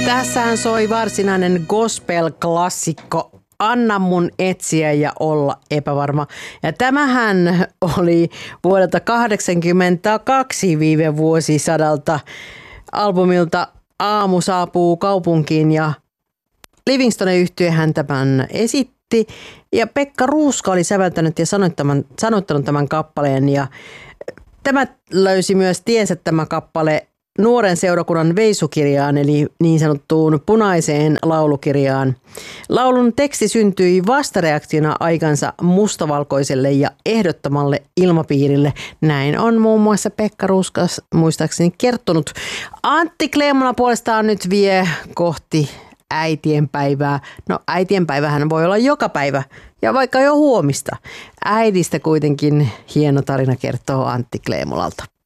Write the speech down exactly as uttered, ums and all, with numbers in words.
Tässähän soi varsinainen gospel-klassikko Anna mun etsiä ja olla epävarma. Ja tämähän oli vuodelta kahdeksankymmentäkaksi viime vuosisadalta albumilta Aamu saapuu kaupunkiin ja Livingstone-yhtyehän tämän esitti. Ja Pekka Ruuska oli säveltänyt ja sanottanut tämän kappaleen ja tämä löysi myös tiensä tämä kappale nuoren seurakunnan veisukirjaan eli niin sanottuun punaiseen laulukirjaan. Laulun teksti syntyi vastareaktiona aikansa mustavalkoiselle ja ehdottomalle ilmapiirille. Näin on muun muassa Pekka Ruuska muistaakseni kertonut. Antti Kleemola puolestaan nyt vie kohti äitienpäivää. No äitienpäivähän voi olla joka päivä ja vaikka jo huomista. Äidistä kuitenkin hieno tarina kertoo Antti Kleemolalta.